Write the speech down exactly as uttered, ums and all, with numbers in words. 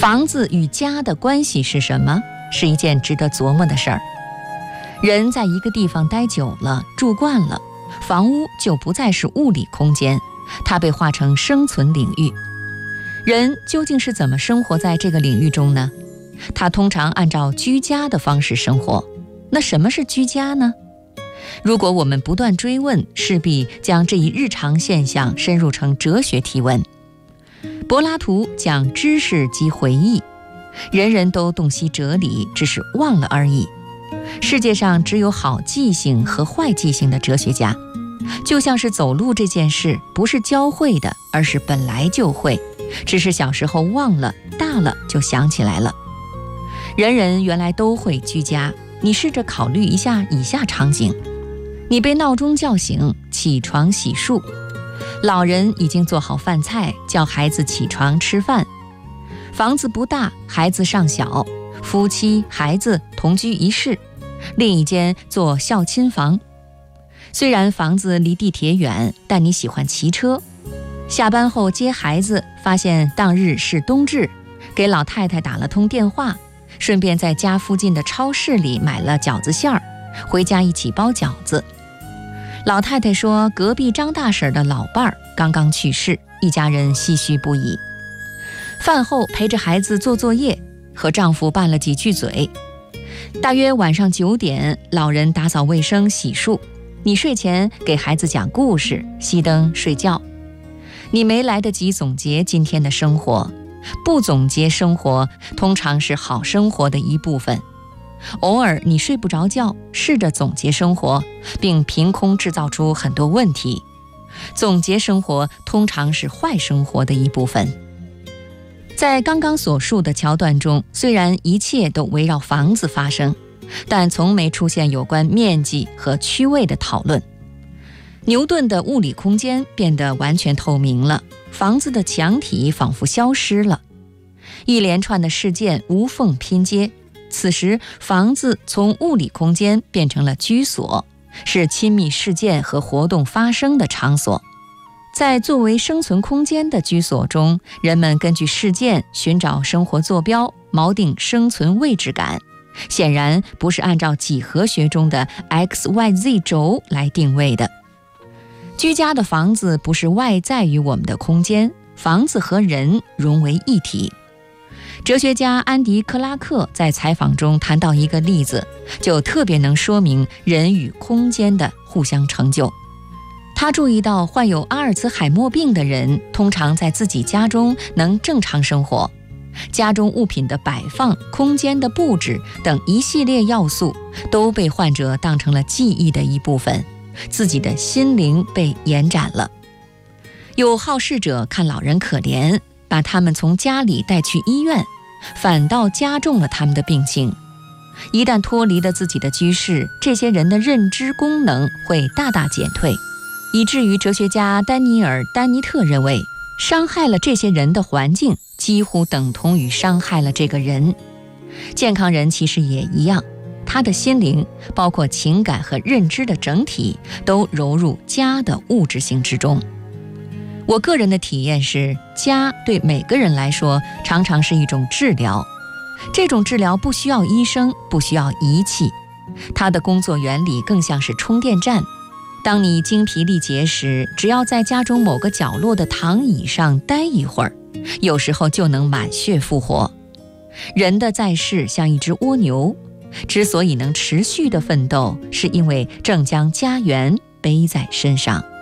房子与家的关系是什么？是一件值得琢磨的事儿。人在一个地方待久了，住惯了，房屋就不再是物理空间，它被划成生存领域。人究竟是怎么生活在这个领域中呢？他通常按照居家的方式生活。那什么是居家呢？如果我们不断追问，势必将这一日常现象深入成哲学提问。柏拉图讲知识及回忆，人人都洞悉哲理，只是忘了而已。世界上只有好记性和坏记性的哲学家，就像是走路这件事不是教会的，而是本来就会，只是小时候忘了，大了就想起来了。人人原来都会居家，你试着考虑一下以下场景：你被闹钟叫醒，起床洗漱，老人已经做好饭菜，叫孩子起床吃饭。房子不大，孩子尚小，夫妻孩子同居一室，另一间做孝亲房。虽然房子离地铁远，但你喜欢骑车。下班后接孩子，发现当日是冬至，给老太太打了通电话，顺便在家附近的超市里买了饺子馅儿，回家一起包饺子。老太太说，隔壁张大婶的老伴儿刚刚去世，一家人唏嘘不已。饭后陪着孩子做作业，和丈夫拌了几句嘴。大约晚上九点，老人打扫卫生洗漱，你睡前给孩子讲故事，熄灯睡觉。你没来得及总结今天的生活，不总结生活通常是好生活的一部分。偶尔你睡不着觉，试着总结生活，并凭空制造出很多问题。总结生活通常是坏生活的一部分。在刚刚所述的桥段中，虽然一切都围绕房子发生，但从没出现有关面积和区位的讨论。牛顿的物理空间变得完全透明了，房子的墙体仿佛消失了。一连串的事件无缝拼接，此时房子从物理空间变成了居所，是亲密事件和活动发生的场所。在作为生存空间的居所中，人们根据事件寻找生活坐标，锚定生存位置感，显然不是按照几何学中的 X Y Z 轴来定位的。居家的房子不是外在于我们的空间，房子和人融为一体。哲学家安迪·克拉克在采访中谈到一个例子，就特别能说明人与空间的互相成就。他注意到，患有阿尔茨海默病的人通常在自己家中能正常生活，家中物品的摆放、空间的布置等一系列要素都被患者当成了记忆的一部分，自己的心灵被延展了。有好事者看老人可怜，把他们从家里带去医院，反倒加重了他们的病情。一旦脱离了自己的居室，这些人的认知功能会大大减退，以至于哲学家丹尼尔·丹尼特认为，伤害了这些人的环境几乎等同于伤害了这个人。健康人其实也一样，他的心灵，包括情感和认知的整体，都揉入家的物质性之中。我个人的体验是，家对每个人来说常常是一种治疗。这种治疗不需要医生，不需要仪器，它的工作原理更像是充电站。当你精疲力竭时，只要在家中某个角落的躺椅上待一会儿，有时候就能满血复活。人的在世像一只蜗牛，之所以能持续的奋斗，是因为正将家园背在身上。